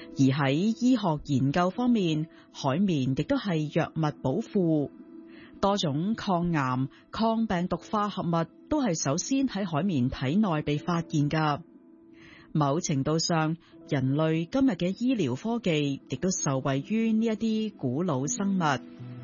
而喺醫學研究方面，海綿亦都係藥物寶庫，多種抗癌、抗病毒化合物都係首先喺海綿體內被發現㗎。某程度上，人類今日嘅醫療科技亦都受惠於呢一啲古老生物。